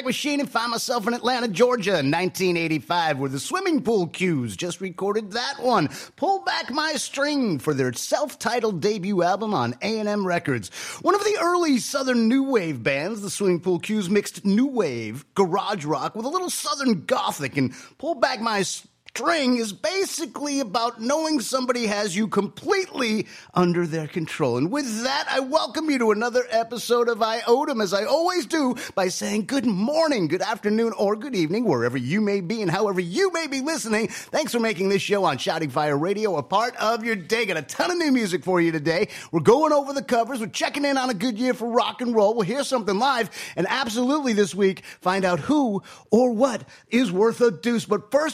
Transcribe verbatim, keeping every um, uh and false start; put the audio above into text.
Wayback Machine and find myself in Atlanta, Georgia in nineteen eighty-five, where the Swimming Pool Cues just recorded that one. Pull Back My String for their self-titled debut album on A and M Records. One of the early Southern New Wave bands, the Swimming Pool Cues mixed New Wave, garage rock with a little Southern Gothic, and Pull Back My String String is basically about knowing somebody has you completely under their control. And with that, I welcome you to another episode of I Odom, as I always do, by saying good morning, good afternoon, or good evening, wherever you may be and however you may be listening. Thanks for making this show on Shouting Fire Radio a part of your day. Got a ton of new music for you today. We're going over the covers. We're checking in on a good year for rock and roll. We'll hear something live. And absolutely this week, find out who or what is worth a deuce. But first,